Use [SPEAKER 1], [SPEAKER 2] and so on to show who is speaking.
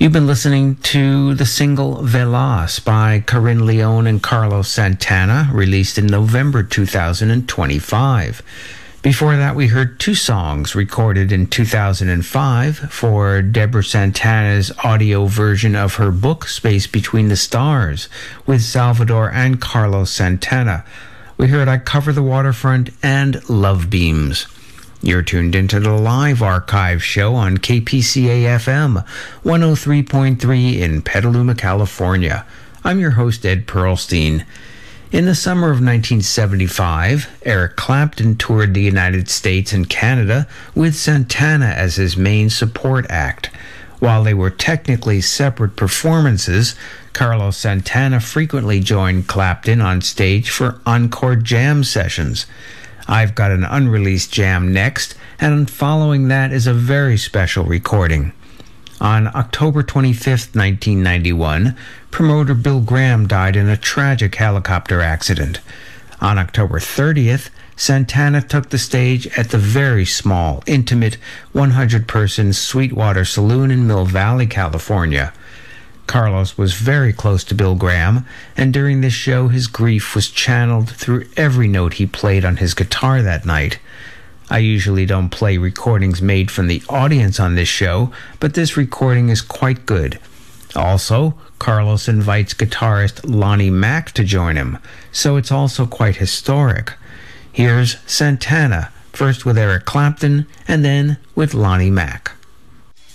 [SPEAKER 1] You've been listening to the single Velas by Carin Leon and Carlos Santana, released in November 2025. Before that, we heard two songs recorded in 2005 for Deborah Santana's audio version of her book, Space Between the Stars, with Salvador and Carlos Santana. We heard I Cover the Waterfront and Love Beams. You're tuned into the live archive show on KPCA-FM 103.3 in Petaluma, California. I'm your host, Ed Pearlstein. In the summer of 1975, Eric Clapton toured the United States and Canada with Santana as his main support act. While they were technically separate performances, Carlos Santana frequently joined Clapton on stage for encore jam sessions. I've got an unreleased jam next, and following that is a very special recording. On October 25th, 1991, promoter Bill Graham died in a tragic helicopter accident. On October 30th, Santana took the stage at the very small, intimate, 100-person Sweetwater Saloon in Mill Valley, California. Carlos was very close to Bill Graham, and during this show his grief was channeled through every note he played on his guitar that night. I usually don't play recordings made from the audience on this show, but this recording is quite good. Also, Carlos invites guitarist Lonnie Mack to join him, so it's also quite historic. Here's Santana, first with Eric Clapton, and then with Lonnie Mack.